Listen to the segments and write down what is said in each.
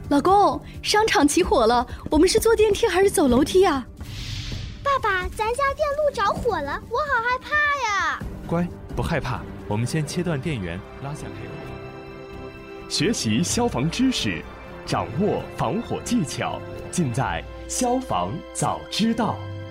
老公，商场起火了，我们是坐电梯还是走楼梯啊？ 爸爸，咱家电路着火了，我好害怕呀！ 乖，不害怕，我们先切断电源，拉下开关。学习消防知识，掌握防火技巧，尽在消防早知道。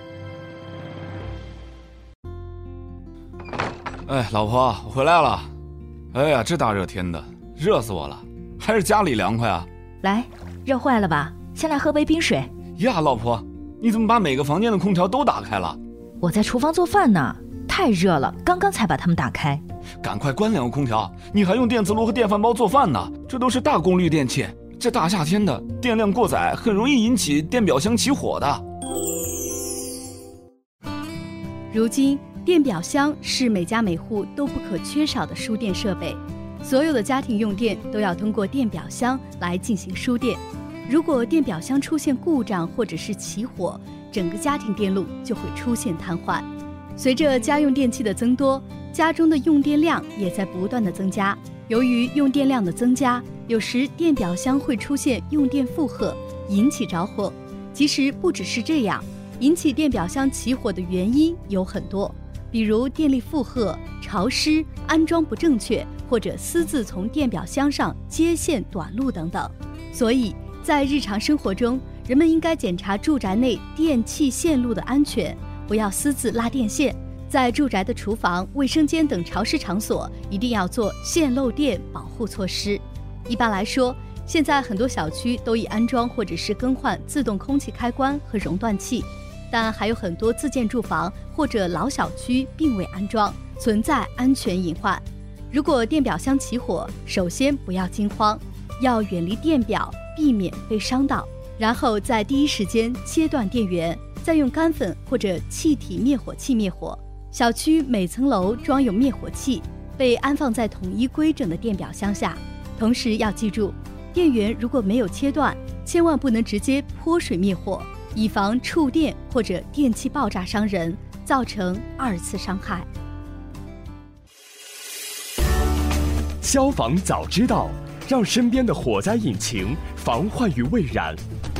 哎，老婆，我回来了。哎呀，这大热天的，热死我了，还是家里凉快啊。 来，热坏了吧？先来喝杯冰水。 呀，老婆，你怎么把每个房间的空调都打开了？ 我在厨房做饭呢，太热了，刚刚才把它们打开。 赶快关2个空调，你还用电磁炉和电饭煲做饭呢，这都是大功率电器，这大夏天的电量过载很容易引起电表箱起火的。 如今电表箱是每家每户都不可缺少的输电设备，所有的家庭用电都要通过电表箱来进行输电。如果电表箱出现故障或者是起火，整个家庭电路就会出现瘫痪。随着家用电器的增多，家中的用电量也在不断的增加。由于用电量的增加，有时电表箱会出现用电负荷，引起着火。其实不只是这样，引起电表箱起火的原因有很多，比如电力负荷、潮湿、安装不正确，或者私自从电表箱上接线短路等等。所以在日常生活中，人们应该检查住宅内电气线路的安全，不要私自拉电线。在住宅的厨房、卫生间等潮湿场所，一定要做线漏电保护措施。一般来说，现在很多小区都已安装或者是更换自动空气开关和熔断器，但还有很多自建住房或者老小区并未安装，存在安全隐患。如果电表箱起火，首先不要惊慌，要远离电表，避免被伤到，然后在第一时间切断电源，再用干粉或者气体灭火器灭火。小区每层楼装有灭火器，被安放在统一规整的电表箱下。同时要记住，电源如果没有切断，千万不能直接泼水灭火，以防触电或者电器爆炸伤人，造成2次伤害。 消防早知道，让身边的火灾引擎防患于未然。